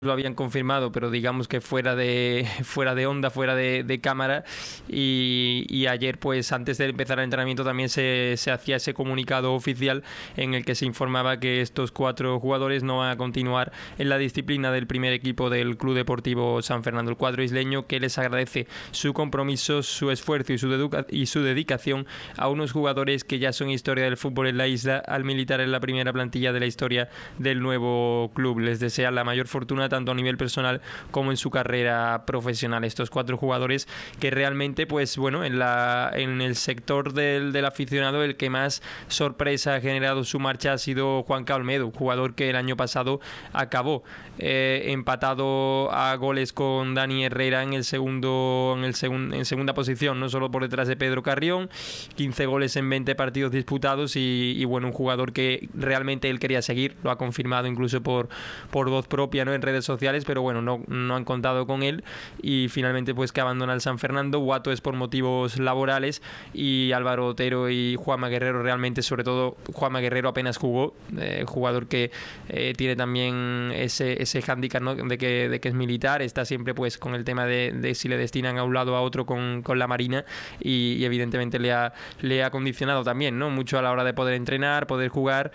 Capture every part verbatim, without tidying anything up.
lo habían confirmado, pero digamos que fuera de fuera de onda, fuera de, de cámara, y, y ayer, pues antes de empezar el entrenamiento, también se, se hacía ese comunicado oficial en el que se informaba que estos cuatro jugadores no van a continuar en la disciplina del primer equipo del Club Deportivo San Fernando. El cuadro isleño, que les agradece su compromiso, su esfuerzo y su, deduca- y su dedicación a unos jugadores que ya son historia del fútbol en la isla, al militar en la primera plantilla de la historia del nuevo club. Les desea la mayor fortuna tanto a nivel personal como en su carrera profesional. Estos cuatro jugadores que realmente, pues bueno, en la en el sector del, del aficionado, el que más sorpresa ha generado su marcha ha sido Juanca Olmedo, jugador que el año pasado acabó eh, empatado a goles con Dani Herrera en el segundo en el segun, en segunda posición, no solo por detrás de Pedro Carrión, quince goles en veinte partidos disputados, y, y bueno, un jugador que realmente él quería seguir, lo ha confirmado incluso por, por voz propia, ¿no?, en redes sociales, pero bueno, no, no han contado con él, y finalmente pues que abandona el San Fernando. Guato es por motivos laborales, y Álvaro Otero y Juanma Guerrero, realmente sobre todo Juanma Guerrero apenas jugó, eh, jugador que eh, tiene también ese, ese hándicap, ¿no?, de que, de que es militar, está siempre pues con el tema de, de si le destinan a un lado o a otro con, con la Marina, y, y evidentemente le ha, le ha condicionado también, ¿no?, mucho a la hora de poder entrenar, poder jugar,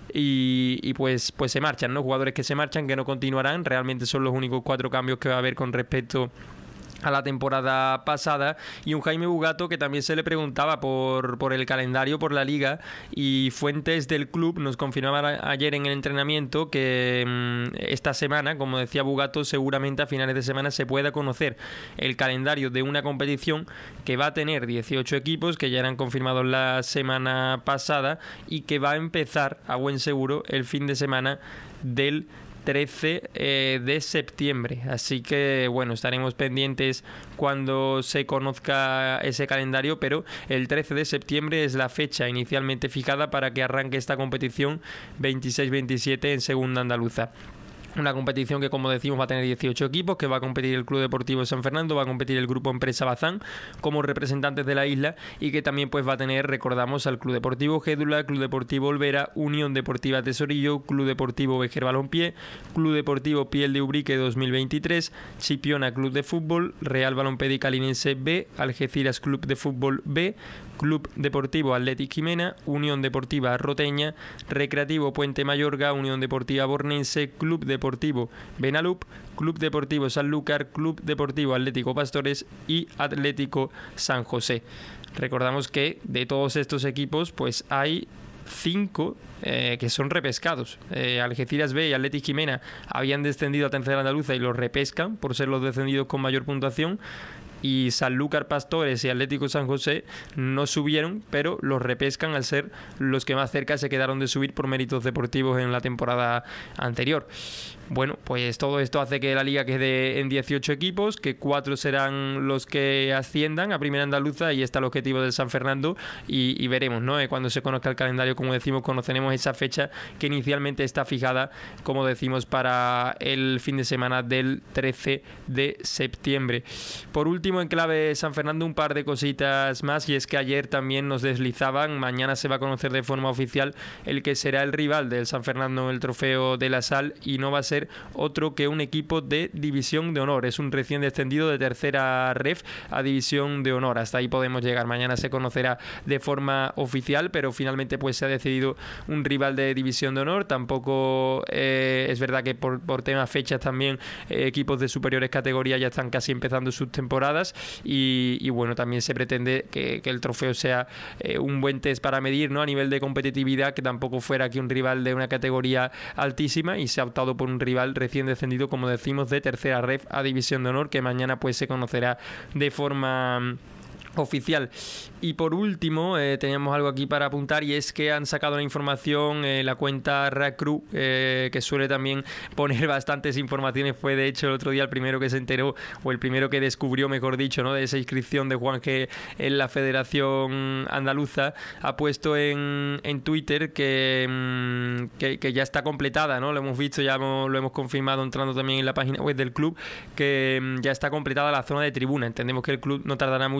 y, y pues, pues se marchan, ¿no?, jugadores que se marchan, que no continuarán. Realmente son los únicos cuatro cambios que va a haber con respecto a la temporada pasada, y un Jaime Bugato que también se le preguntaba por, por el calendario, por la liga, y fuentes del club nos confirmaban ayer en el entrenamiento que mmm, esta semana, como decía Bugato, seguramente a finales de semana se pueda conocer el calendario de una competición que va a tener dieciocho equipos, que ya eran confirmados la semana pasada, y que va a empezar a buen seguro el fin de semana del trece eh, de septiembre. Así que bueno, estaremos pendientes cuando se conozca ese calendario, pero el trece de septiembre es la fecha inicialmente fijada para que arranque esta competición veintiséis veintisiete en segunda andaluza. Una competición que, como decimos, va a tener dieciocho equipos, que va a competir el Club Deportivo San Fernando, va a competir el Grupo Empresa Bazán como representantes de la isla, y que también pues va a tener, recordamos, al Club Deportivo Gédula, Club Deportivo Olvera, Unión Deportiva Tesorillo, Club Deportivo Vejer Balompié, Club Deportivo Piel de Ubrique dos mil veintitrés, Chipiona Club de Fútbol, Real Balompédica Calinense B, Algeciras Club de Fútbol B, Club Deportivo Athletic Jimena, Unión Deportiva Roteña, Recreativo Puente Mayorga, Unión Deportiva Bornense, Club Deportivo Deportivo Benalup, Club Deportivo Sanlúcar, Club Deportivo Atlético Pastores y Atlético San José. Recordamos que de todos estos equipos pues hay cinco eh, que son repescados. eh, Algeciras B y Athletic Jimena habían descendido a tercera andaluza y los repescan por ser los descendidos con mayor puntuación, y Sanlúcar, Pastores y Atlético San José no subieron, pero los repescan al ser los que más cerca se quedaron de subir por méritos deportivos en la temporada anterior. Bueno, pues todo esto hace que la liga quede en dieciocho equipos, que cuatro serán los que asciendan a primera andaluza, y está el objetivo del San Fernando, y, y veremos, ¿no? Eh, cuando se conozca el calendario, como decimos, conoceremos esa fecha que inicialmente está fijada, como decimos, para el fin de semana del trece de septiembre. Por último, en clave San Fernando, un par de cositas más, y es que ayer también nos deslizaban, mañana se va a conocer de forma oficial el que será el rival del San Fernando en el Trofeo de la Sal, y no va a ser otro que un equipo de División de Honor. Es un recién descendido de tercera ref a División de Honor. Hasta ahí podemos llegar. Mañana se conocerá de forma oficial, pero finalmente pues se ha decidido un rival de División de Honor. Tampoco eh, es verdad que por, por temas fechas también eh, equipos de superiores categorías ya están casi empezando sus temporadas, y, y bueno, también se pretende que, que el trofeo sea eh, un buen test para medir, ¿no?, a nivel de competitividad, que tampoco fuera aquí un rival de una categoría altísima, y se ha optado por un rival recién descendido, como decimos, de tercera ref a División de Honor, que mañana pues se conocerá de forma oficial. Y por último, eh, teníamos algo aquí para apuntar, y es que han sacado la información eh, la cuenta Racru, eh, que suele también poner bastantes informaciones. Fue de hecho el otro día el primero que se enteró, o el primero que descubrió, mejor dicho, ¿no?, de esa inscripción de Juan G en la Federación Andaluza. Ha puesto en, en Twitter que, mmm, que, que ya está completada, ¿no? Lo hemos visto, ya hemos, lo hemos confirmado entrando también en la página web del club, que mmm, ya está completada la zona de tribuna. Entendemos que el club no tardará mucho en anunciar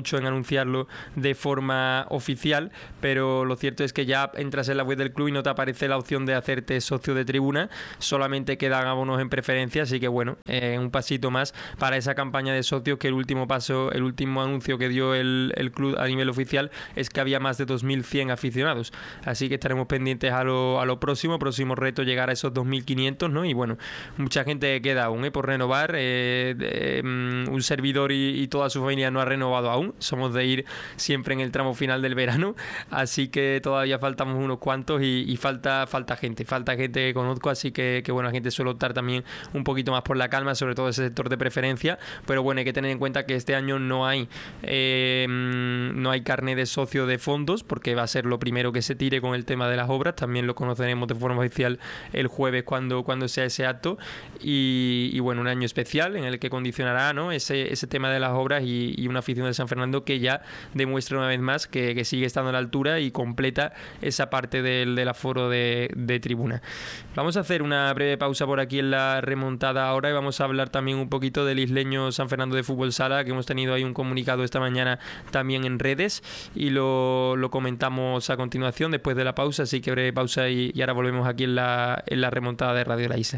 anunciarlo de forma oficial, pero lo cierto es que ya entras en la web del club y no te aparece la opción de hacerte socio de tribuna, solamente quedan abonos en preferencia, así que bueno, eh, un pasito más para esa campaña de socios, que el último paso, el último anuncio que dio el, el club a nivel oficial es que había más de dos mil cien aficionados, así que estaremos pendientes a lo, a lo próximo, próximo reto llegar a esos dos mil quinientos, ¿no? Y bueno, mucha gente queda aún, ¿eh? por renovar, eh, eh, un servidor y, y toda su familia no ha renovado aún, somos de ir siempre en el tramo final del verano, así que todavía faltamos unos cuantos y, y falta, falta gente, falta gente que conozco, así que, que bueno, la gente suele optar también un poquito más por la calma, sobre todo ese sector de preferencia, pero bueno, hay que tener en cuenta que este año no hay eh, no hay carné de socio de fondos, porque va a ser lo primero que se tire con el tema de las obras, también lo conoceremos de forma oficial el jueves cuando, cuando sea ese acto, y, y bueno, un año especial en el que condicionará, ¿no? ese, ese tema de las obras y, y una afición de San Fernando que ya demuestra una vez más que, que sigue estando a la altura y completa esa parte del, del aforo de, de tribuna. Vamos a hacer una breve pausa por aquí en la remontada ahora y vamos a hablar también un poquito del Isleño San Fernando de Fútbol Sala, que hemos tenido ahí un comunicado esta mañana también en redes y lo, lo comentamos a continuación después de la pausa, así que breve pausa y, y ahora volvemos aquí en la, en la remontada de Radio La Isla.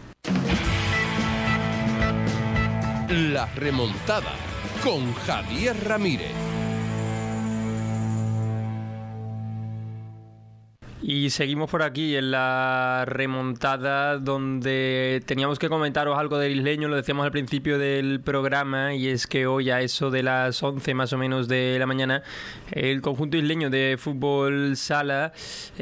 La remontada con Javier Ramírez. Y seguimos por aquí en la remontada, donde teníamos que comentaros algo del Isleño, lo decíamos al principio del programa, y es que hoy a eso de las once más o menos de la mañana, el conjunto isleño de Fútbol Sala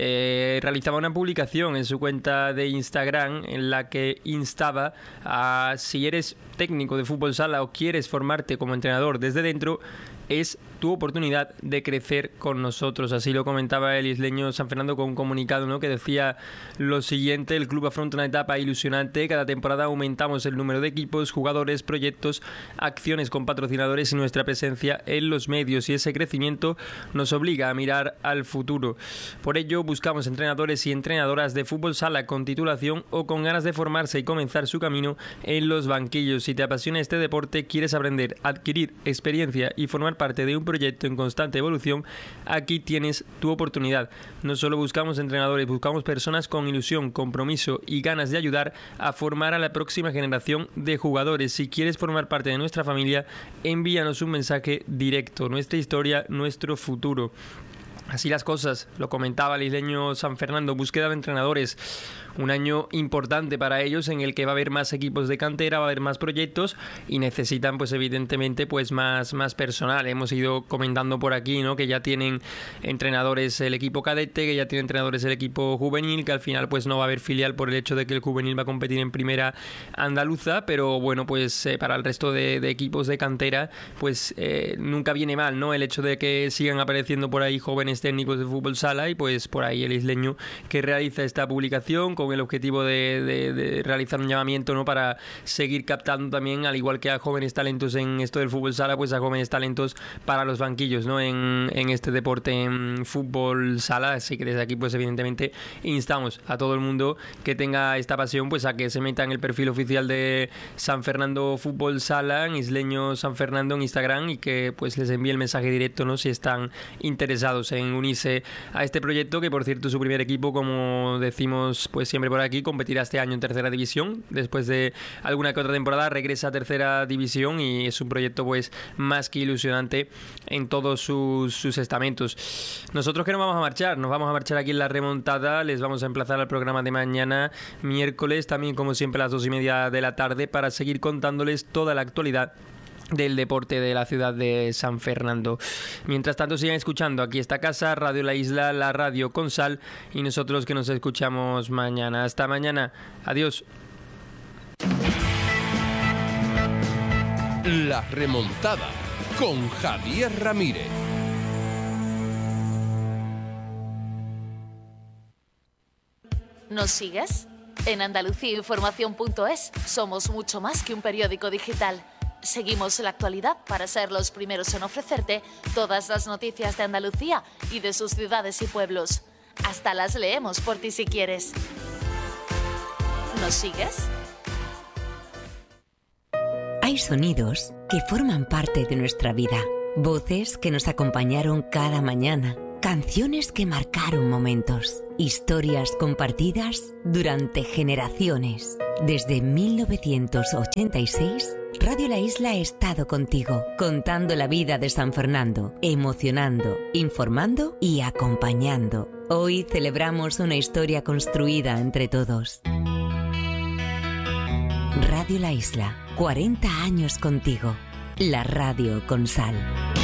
eh, realizaba una publicación en su cuenta de Instagram en la que instaba a, si eres técnico de Fútbol Sala o quieres formarte como entrenador desde dentro, es tu oportunidad de crecer con nosotros. Así lo comentaba el Isleño San Fernando con un comunicado, ¿no?, que decía lo siguiente: el club afronta una etapa ilusionante, cada temporada aumentamos el número de equipos, jugadores, proyectos, acciones con patrocinadores y nuestra presencia en los medios, y ese crecimiento nos obliga a mirar al futuro. Por ello buscamos entrenadores y entrenadoras de Fútbol Sala con titulación o con ganas de formarse y comenzar su camino en los banquillos. Si te apasiona este deporte, quieres aprender, adquirir experiencia y formar parte de un proyecto en constante evolución, aquí tienes tu oportunidad. No solo buscamos entrenadores, buscamos personas con ilusión, compromiso y ganas de ayudar a formar a la próxima generación de jugadores. Si quieres formar parte de nuestra familia, envíanos un mensaje directo. Nuestra historia, nuestro futuro. Así las cosas, lo comentaba el Isleño San Fernando, búsqueda de entrenadores, un año importante para ellos en el que va a haber más equipos de cantera, va a haber más proyectos y necesitan pues evidentemente pues más, más personal. Hemos ido comentando por aquí, ¿no?, que ya tienen entrenadores el equipo cadete, que ya tienen entrenadores el equipo juvenil, que al final pues no va a haber filial por el hecho de que el juvenil va a competir en primera andaluza, pero bueno, pues eh, para el resto de, de equipos de cantera pues eh, nunca viene mal, ¿no?, el hecho de que sigan apareciendo por ahí jóvenes técnicos de Fútbol Sala, y pues por ahí el isleño que realiza esta publicación con el objetivo de, de, de realizar un llamamiento, ¿no?, para seguir captando también, al igual que a jóvenes talentos en esto del Fútbol Sala, pues a jóvenes talentos para los banquillos, ¿no?, en, en este deporte, en Fútbol Sala. Así que desde aquí pues evidentemente instamos a todo el mundo que tenga esta pasión pues a que se meta en el perfil oficial de San Fernando Fútbol Sala, en Isleño San Fernando en Instagram, y que pues les envíe el mensaje directo, ¿no?, si están interesados en unirse a este proyecto, que por cierto su primer equipo, como decimos pues siempre por aquí, competirá este año en tercera división, después de alguna que otra temporada regresa a tercera división, y es un proyecto pues más que ilusionante en todos sus, sus estamentos. Nosotros que nos vamos a marchar, nos vamos a marchar aquí en la remontada, les vamos a emplazar al programa de mañana, miércoles, también como siempre a las dos y media de la tarde, para seguir contándoles toda la actualidad del deporte de la ciudad de San Fernando. Mientras tanto, sigan escuchando aquí esta casa, Radio La Isla, la radio con sal, y nosotros que nos escuchamos mañana. Hasta mañana. Adiós. La remontada con Javier Ramírez. ¿Nos sigues? En Andalucía Información punto es somos mucho más que un periódico digital. Seguimos la actualidad para ser los primeros en ofrecerte todas las noticias de Andalucía y de sus ciudades y pueblos. Hasta las leemos por ti si quieres. ¿Nos sigues? Hay sonidos que forman parte de nuestra vida. Voces que nos acompañaron cada mañana. Canciones que marcaron momentos. Historias compartidas durante generaciones. Desde mil novecientos ochenta y seis, Radio La Isla ha estado contigo, contando la vida de San Fernando, emocionando, informando y acompañando. Hoy celebramos una historia construida entre todos. Radio La Isla, cuarenta años contigo. La radio con sal.